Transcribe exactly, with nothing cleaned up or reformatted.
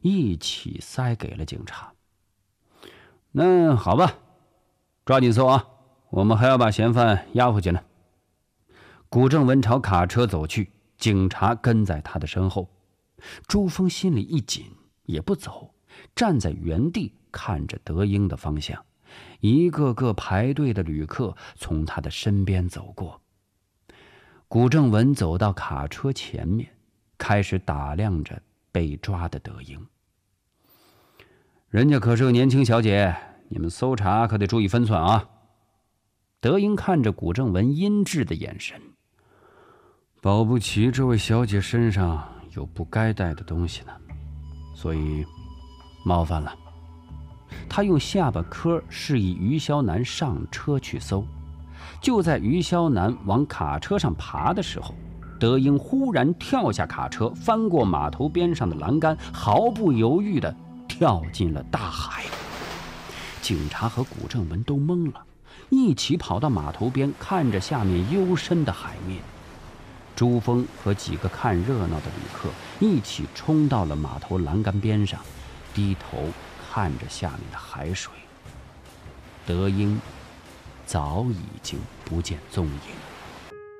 一起塞给了警察。那好吧，抓紧搜啊，我们还要把嫌犯押回去呢。古正文朝卡车走去，警察跟在他的身后。朱峰心里一紧，也不走，站在原地看着德英的方向。一个个排队的旅客从他的身边走过。古正文走到卡车前面，开始打量着被抓的德英。人家可是个年轻小姐，你们搜查可得注意分寸啊。德英看着古正文阴鸷的眼神，保不齐这位小姐身上有不该带的东西呢，所以冒犯了。他用下巴颏示意于霄南上车去搜。就在于霄南往卡车上爬的时候，德英忽然跳下卡车，翻过码头边上的栏杆，毫不犹豫地跳进了大海。警察和古正文都懵了，一起跑到码头边，看着下面幽深的海面。朱峰和几个看热闹的旅客一起冲到了码头栏杆边上，低头看着下面的海水。德英早已经不见踪影。